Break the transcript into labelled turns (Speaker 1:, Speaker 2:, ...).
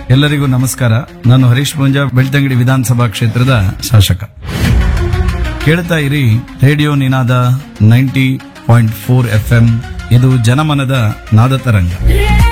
Speaker 1: ಎಲ್ಲರಿಗೂ ನಮಸ್ಕಾರ. ನಾನು ಹರೀಶ್ ಪೂಂಜಾ, ಬೆಳ್ತಂಗಡಿ ವಿಧಾನಸಭಾ ಕ್ಷೇತ್ರದ ಶಾಸಕ. ಕೇಳ್ತಾ ಇರಿ ರೇಡಿಯೋ ನಿನಾದ 90.4 FM. ಇದು ಜನಮನದ ನಾದ ತರಂಗ.